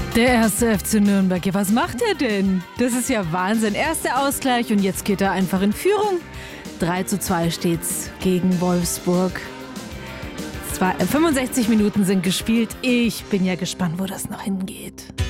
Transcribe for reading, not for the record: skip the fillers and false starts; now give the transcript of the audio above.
Der erste FC Nürnberg, ja, was macht er denn? Das ist ja Wahnsinn. Erster Ausgleich und jetzt geht er einfach in Führung. 3:2 steht's gegen Wolfsburg. 65 Minuten sind gespielt. Ich bin ja gespannt, wo das noch hingeht.